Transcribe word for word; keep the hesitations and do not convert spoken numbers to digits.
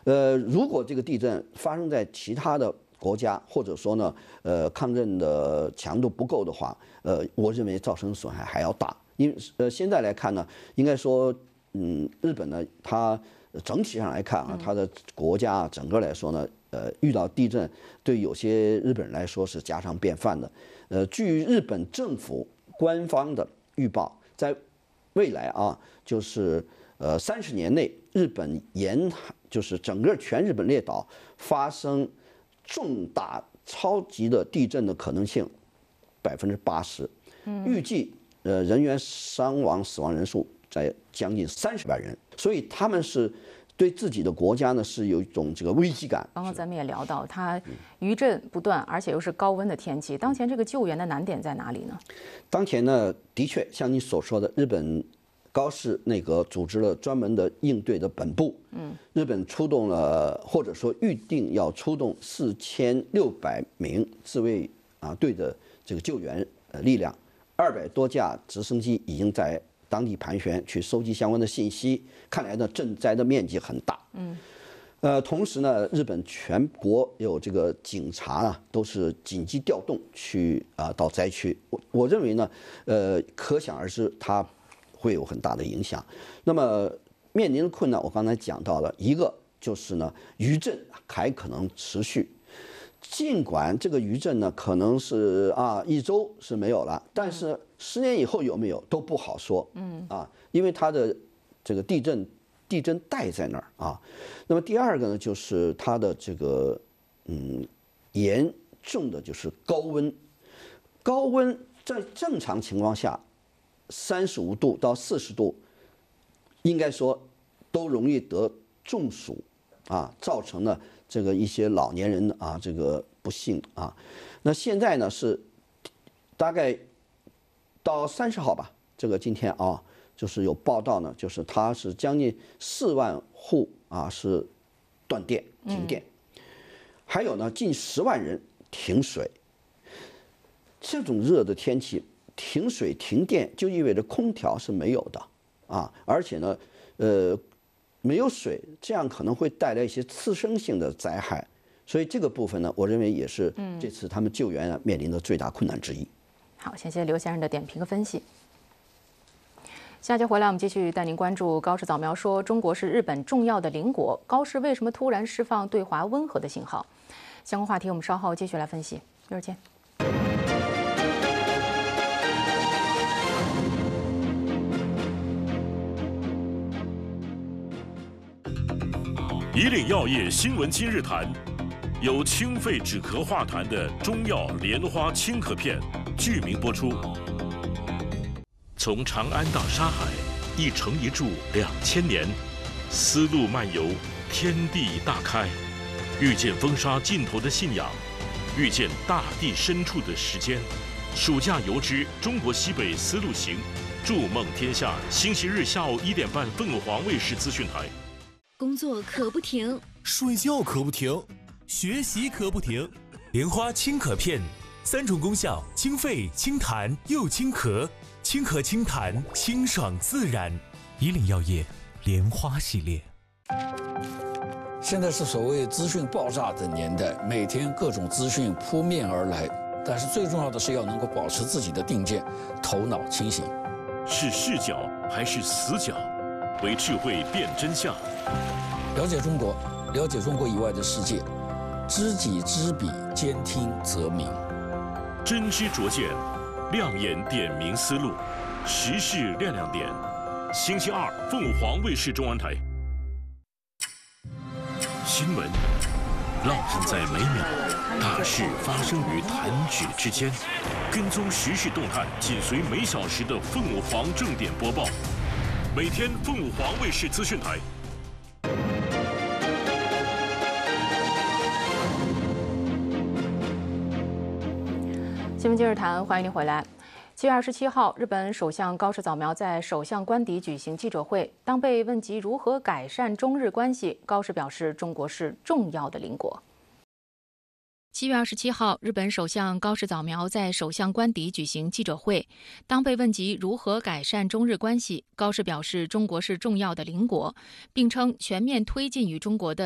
呃，如果这个地震发生在其他的国家，或者说呢，呃，抗震的强度不够的话，呃，我认为造成损害还要大。因为呃，现在来看呢，应该说，嗯，日本呢，它整体上来看啊，它的国家整个来说呢，呃，遇到地震对有些日本人来说是家常便饭的。呃，据日本政府官方的预报，在未来啊，就是呃三十年内，日本沿就是整个全日本列岛发生重大超级的地震的可能性百分之八十，预计呃人员伤亡死亡人数在将近三十万人，所以他们是对自己的国家呢是有一种这个危机感。 刚刚咱们也聊到，它余震不断，而且又是高温的天气，当前这个救援的难点在哪里呢？ 当前呢，的确像你所说的，日本高市内阁组织了专门的应对的本部，嗯，日本出动了，或者说预定要出动四千六百名自卫啊队的这个救援呃力量，二百多架直升机已经在当地盘旋去收集相关的信息。看来呢，震灾的面积很大，嗯，呃，同时呢，日本全国有这个警察啊，都是紧急调动去啊到灾区。我我认为呢，呃，可想而知，它会有很大的影响。那么面临的困难，我刚才讲到了一个，就是呢，余震还可能持续。尽管这个余震呢，可能是啊一周是没有了，但是十年以后有没有都不好说。嗯啊，因为它的这个地震地震带在那儿啊。那么第二个呢，就是它的这个嗯严重的就是高温，高温在正常情况下，三十五度到四十度，应该说都容易得中暑啊，造成了这个一些老年人啊这个不幸啊。那现在呢是大概到三十号吧，这个今天啊，就是有报道呢，就是它是将近四万户啊是断电停电，嗯、还有呢近十万人停水。这种热的天气停水停电，就意味着空调是没有的啊，而且呢，呃，没有水，这样可能会带来一些次生性的灾害。所以这个部分呢，我认为也是这次他们救援啊面临的最大困难之一。 好，谢谢刘先生的点评和分析。下节回来，我们继续带您关注高市早苗说，中国是日本重要的邻国，高市为什么突然释放对华温和的信号？相关话题我们稍后继续来分析。一会儿见。 以岭药业新闻今日谈，由清肺止咳化痰的中药莲花清咳片剧名播出。从长安到沙海，一城一柱两千年，丝路漫游，天地大开，遇见风沙尽头的信仰，遇见大地深处的时间。暑假游之中国西北丝路行，筑梦天下。星期日下午一点半，凤凰卫视资讯台。 工作可不停， 睡觉可不停，学习可不停。莲花清咳片，三种功效：清肺、清痰又清咳，清咳清痰，清爽自然。以岭药业莲花系列。 现在是所谓资讯爆炸的年代，每天各种资讯扑面而来，但是最重要的是要能够保持自己的定见，头脑清醒。 是视角还是死角？为智慧辨真相。 了解中国，了解中国以外的世界，知己知彼，兼听则明。 真知灼见，亮眼点明思路，时事亮亮点。星期二，凤凰卫视中文台。新闻烙印在每秒，大事发生于弹指之间。跟踪时事动态，紧随每小时的凤凰正点播报。每天凤凰卫视资讯台。 新闻今日谈，欢迎您回来。七月二十七号，日本首相高市早苗在首相官邸举行记者会，当被问及如何改善中日关系，高市表示，中国是重要的邻国。七月二十七号，日本首相高市早苗在首相官邸举行记者会。当被问及如何改善中日关系，高市表示中国是重要的邻国，并称全面推进与中国的